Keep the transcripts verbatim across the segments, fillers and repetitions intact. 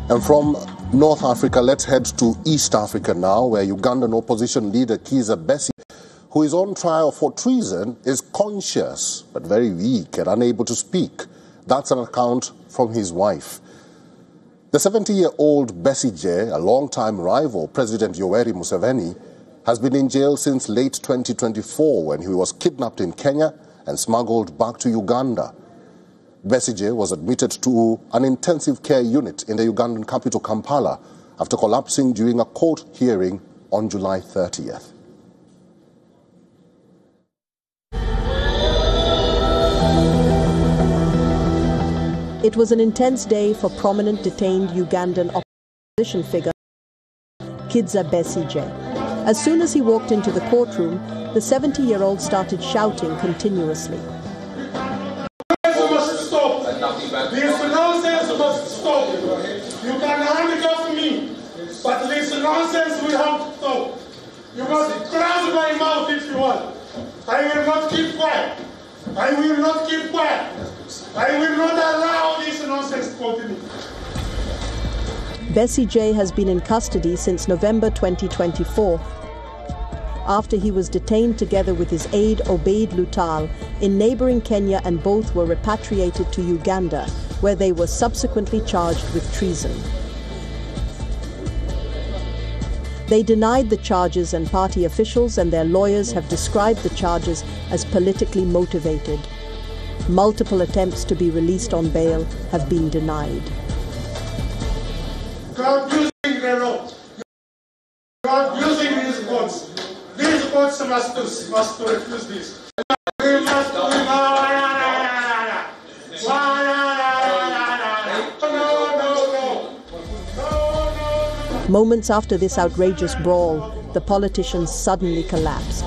And from North Africa, let's head to East Africa now, where Ugandan opposition leader Kizza Besigye, who is on trial for treason, is conscious but very weak and unable to speak. That's an account from his wife. The seventy-year-old Besigye, a long-time rival President Yoweri Museveni, has been in jail since late twenty twenty-four when he was kidnapped in Kenya and smuggled back to Uganda. Besigye was admitted to an intensive care unit in the Ugandan capital Kampala after collapsing during a court hearing on July thirtieth. It was an intense day for prominent detained Ugandan opposition figure Kizza Besigye. As soon as he walked into the courtroom, the seventy-year-old started shouting continuously. This nonsense must stop. You can handcuff me, but this nonsense will have to stop. You must close my mouth if you want. I will not keep quiet. I will not keep quiet. I will not allow this nonsense to continue. Besigye has been in custody since November twenty twenty-four, after he was detained together with his aide Obeid Lutal in neighboring Kenya, and both were repatriated to Uganda, where they were subsequently charged with treason. They denied the charges, and party officials and their lawyers have described the charges as politically motivated. Multiple attempts to be released on bail have been denied. You are abusing the law. You are abusing these courts. These courts must, must refuse this. We must do Moments after this outrageous brawl, the politician suddenly collapsed.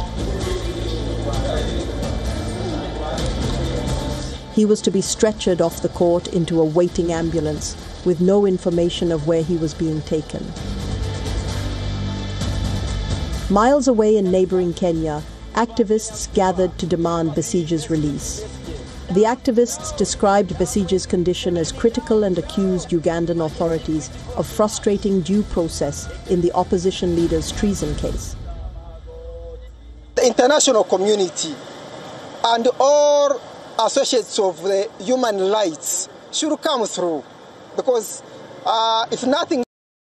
He was to be stretchered off the court into a waiting ambulance, with no information of where he was being taken. Miles away in neighboring Kenya, activists gathered to demand Besigye's release. The activists described Besigye's condition as critical and accused Ugandan authorities of frustrating due process in the opposition leader's treason case. The international community and all associates of the human rights should come through, because uh, if nothing,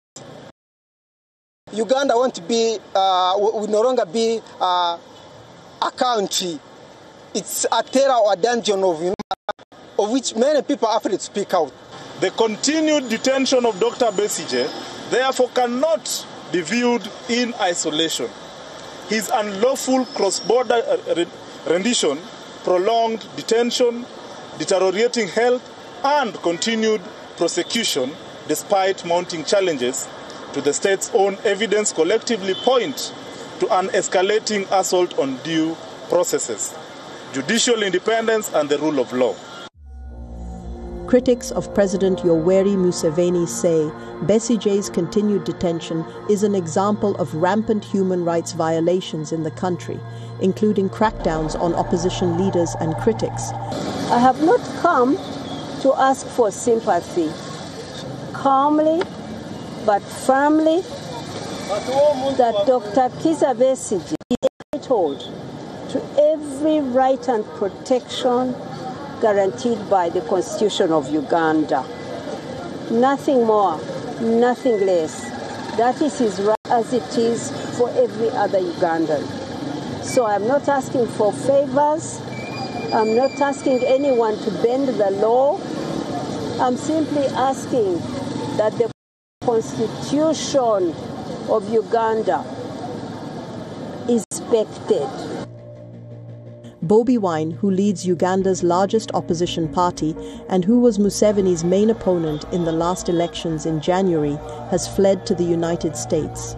Uganda won't be, uh, will no longer be uh, a country. It's a terror or a dungeon of, you know, of which many people are afraid to speak out. The continued detention of Doctor Besigye therefore cannot be viewed in isolation. His unlawful cross-border rendition, prolonged detention, deteriorating health, and continued prosecution, despite mounting challenges to the state's own evidence, collectively point to an escalating assault on due processes, judicial independence, and the rule of law. Critics of President Yoweri Museveni say Besigye's continued detention is an example of rampant human rights violations in the country, including crackdowns on opposition leaders and critics. I have not come to ask for sympathy. Calmly but firmly, that Doctor Kizza Besigye is entitled to every right and protection guaranteed by the Constitution of Uganda. Nothing more, nothing less. That is his right as it is for every other Ugandan. So I'm not asking for favors. I'm not asking anyone to bend the law. I'm simply asking that the Constitution of Uganda is respected. Bobi Wine, who leads Uganda's largest opposition party and who was Museveni's main opponent in the last elections in January, has fled to the United States.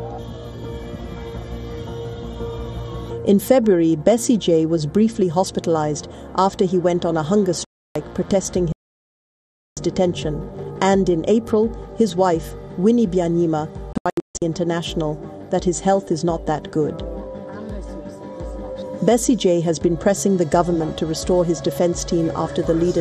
In February, Besigye was briefly hospitalized after he went on a hunger strike protesting his detention. And in April, his wife, Winnie Byanyima, told International that his health is not that good. Besigye has been pressing the government to restore his defense team after the leader